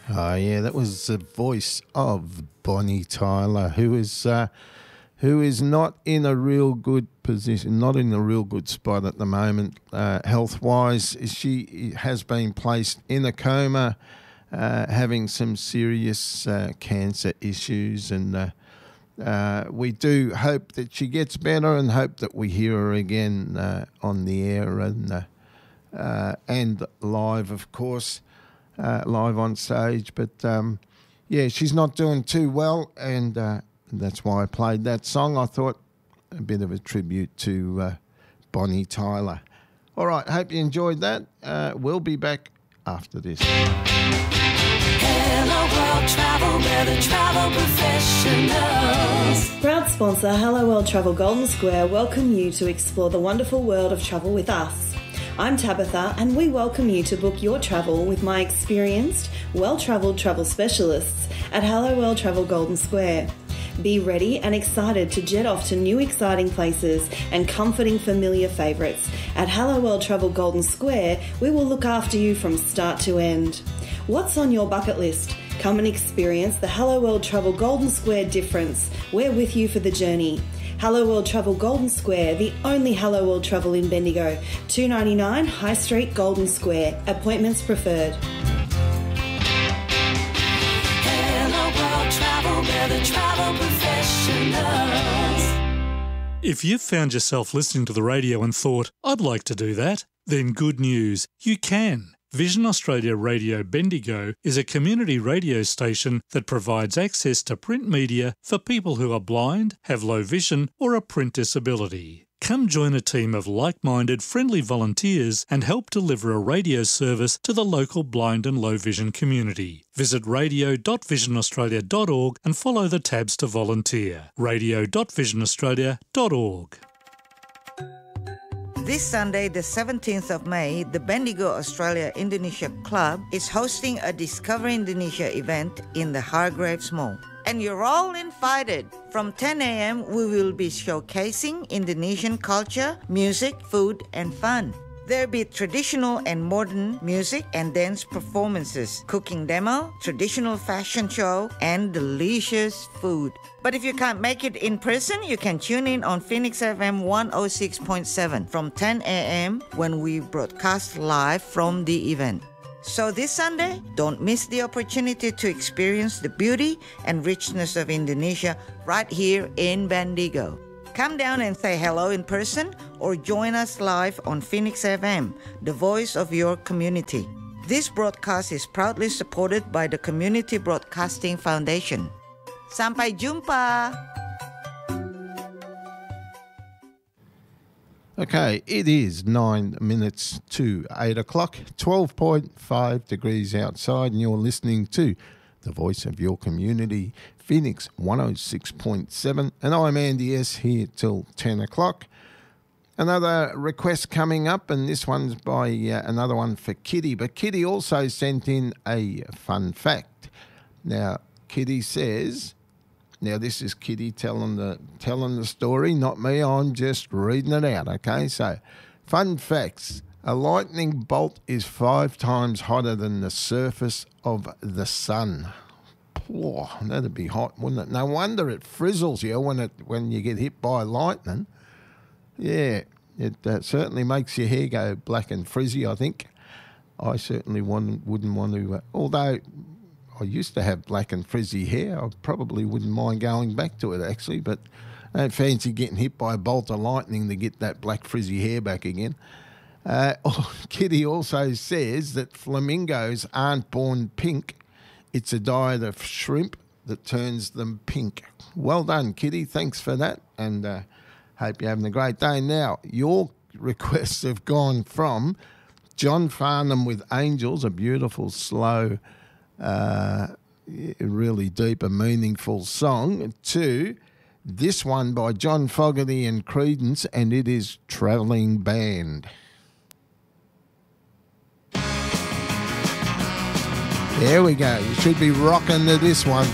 Oh yeah, that was the voice of Bonnie Tyler, who is not in a real good position, not in a real good spot at the moment, health-wise. She has been placed in a coma, having some serious cancer issues, and we do hope that she gets better and hope that we hear her again on the air and live, of course. Live on stage, but yeah, she's not doing too well, and that's why I played that song. I thought a bit of a tribute to Bonnie Tyler. All right, hope you enjoyed that. We'll be back after this. Hello World Travel, we're the travel professionals. Proud sponsor Hello World Travel Golden Square welcome you to explore the wonderful world of travel with us. I'm Tabitha, and we welcome you to book your travel with my experienced, well-travelled travel specialists at Hello World Travel Golden Square. Be ready and excited to jet off to new exciting places and comforting familiar favourites. At Hello World Travel Golden Square, we will look after you from start to end. What's on your bucket list? Come and experience the Hello World Travel Golden Square difference. We're with you for the journey. Hello World Travel Golden Square, the only Hello World Travel in Bendigo. 299 High Street, Golden Square. Appointments preferred. Hello World Travel, we're the travel professionals. If you've found yourself listening to the radio and thought, I'd like to do that, then good news, you can. Vision Australia Radio Bendigo is a community radio station that provides access to print media for people who are blind, have low vision or a print disability. Come join a team of like-minded, friendly volunteers and help deliver a radio service to the local blind and low vision community. Visit radio.visionaustralia.org and follow the tabs to volunteer. radio.visionaustralia.org. This Sunday, the 17th of May, the Bendigo Australia Indonesia Club is hosting a Discover Indonesia event in the Hargreaves Mall. And you're all invited. From 10 a.m., we will be showcasing Indonesian culture, music, food, and fun. There'll be traditional and modern music and dance performances, cooking demo, traditional fashion show, and delicious food. But if you can't make it in person, you can tune in on Phoenix FM 106.7 from 10 a.m. when we broadcast live from the event. So this Sunday, don't miss the opportunity to experience the beauty and richness of Indonesia right here in Bendigo. Come down and say hello in person or join us live on Phoenix FM, the voice of your community. This broadcast is proudly supported by the Community Broadcasting Foundation. Sampai jumpa! Okay, it is 9 minutes to 8 o'clock, 12.5 degrees outside, and you're listening to the voice of your community, Phoenix 106.7, and I'm Andy S. here till 10 o'clock. Another request coming up, and this one's by another one for Kitty, but Kitty also sent in a fun fact. Now, Kitty says... Now, this is Kitty telling the story, not me. I'm just reading it out, okay? So, fun facts. A lightning bolt is 5 times hotter than the surface of the sun. Oh, that'd be hot, wouldn't it? No wonder it frizzles you when you get hit by lightning. Yeah, it certainly makes your hair go black and frizzy, I think. I certainly wouldn't want to, although... I used to have black and frizzy hair. I probably wouldn't mind going back to it, actually, but I don't fancy getting hit by a bolt of lightning to get that black frizzy hair back again. Kitty also says that flamingos aren't born pink. It's a diet of shrimp that turns them pink. Well done, Kitty. Thanks for that, and hope you're having a great day. Now, your requests have gone from John Farnham with Angels, a beautiful, slow... really deep and meaningful song, to this one by John Fogerty and Creedence, and it is Travelling Band. There we go. You should be rocking to this one.